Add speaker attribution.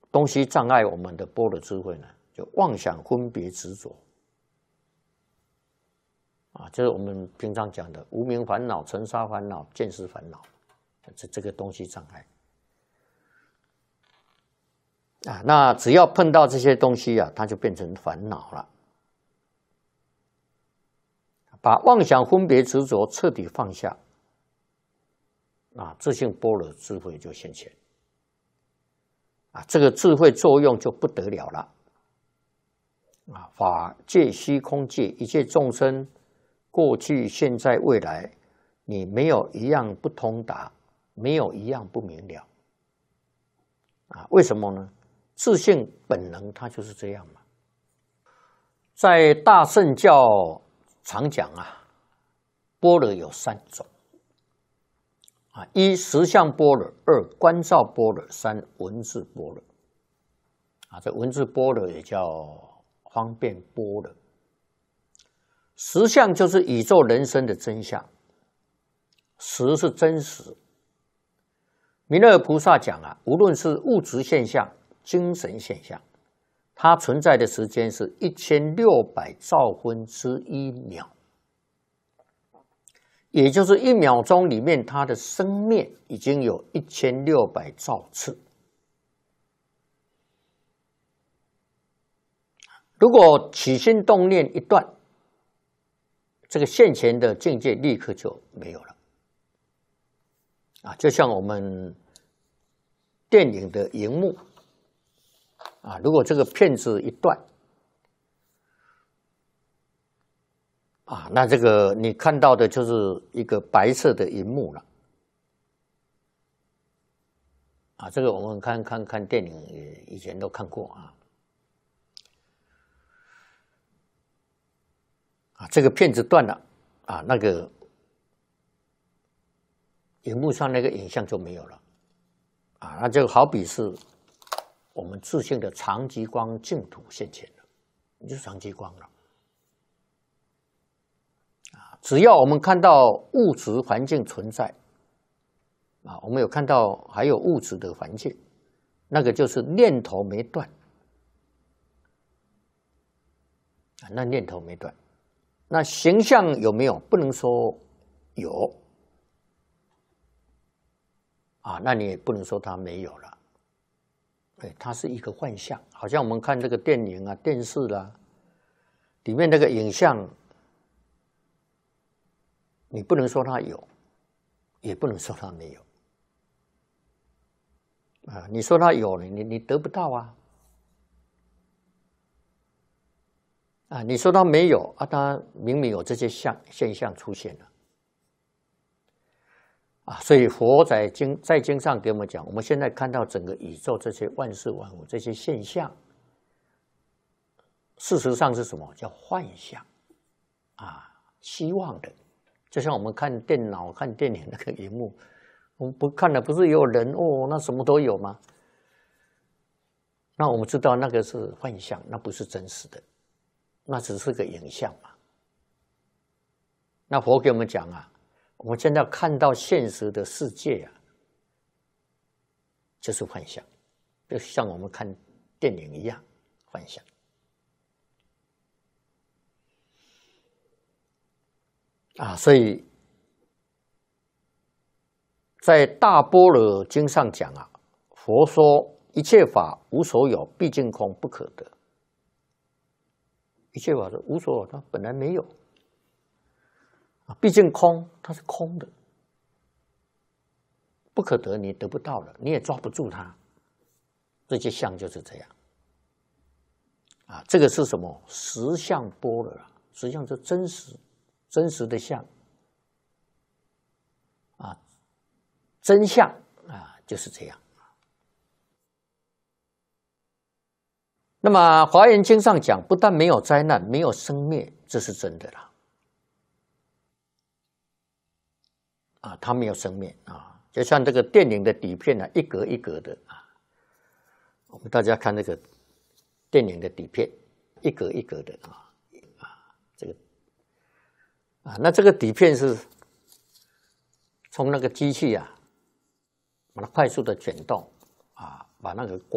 Speaker 1: 东西障碍我们的般若智慧呢？就妄想、分别、执着。就是我们平常讲的无明烦恼、尘沙烦恼、见识烦恼，这个东西障碍。那只要碰到这些东西它就变成烦恼了。把妄想、分别、执着彻底放下，自性般若智慧就现前。这个智慧作用就不得了了。法界、虚空界，一切众生，过去、现在、未来，你没有一样不通达，没有一样不明了。为什么呢？自性本能它就是这样嘛。在大乘教常讲般若有3种。一实相般若，二观照般若，三文字般若。这文字般若也叫方便般若。实相就是宇宙人生的真相，实是真实。弥勒菩萨讲无论是物质现象、精神现象，它存在的时间是1600兆分之1秒。也就是1秒钟里面，它的生灭已经有1600兆次。如果起心动念一断，这个现前的境界立刻就没有了。就像我们电影的荧幕如果这个片子一断那这个你看到的就是一个白色的荧幕了。这个我们看电影也以前都看过这个片子断了那个荧幕上那个影像就没有了那就好比是我们自性的常极光净土现前了，你就是常极光了。只要我们看到物质环境存在我们有看到还有物质的环境，那个就是念头没断那念头没断。那形象有没有？不能说有那你也不能说它没有了。它是一个幻象，好像我们看这个电影电视里面那个影像，你不能说它有，也不能说它没有你说它有，你得不到你说它没有它明明有这些现象出现了所以佛在经上给我们讲，我们现在看到整个宇宙这些万事万物这些现象，事实上是什么？叫幻象希望的。就像我们看电脑、看电影那个荧幕，我们不看了，不是也有人那什么都有吗？那我们知道那个是幻象，那不是真实的，那只是个影像嘛。那佛给我们讲我们现在看到现实的世界就是幻象，就像我们看电影一样，幻象。所以在大般若经上讲佛说一切法无所有，毕竟空，不可得。一切法是无所有，它本来没有毕竟空，它是空的，不可得，你得不到了，你也抓不住它。这些相就是这样这个是什么？实相般若实相是真实的相真相就是这样。那么《华严经》上讲，不但没有灾难，没有生灭，这是真的啦。它没有生灭就像这个电影的底片一格一格的我们大家看那个电影的底片，一格一格的这个那这个底片是从那个机器把它快速的卷动把那个光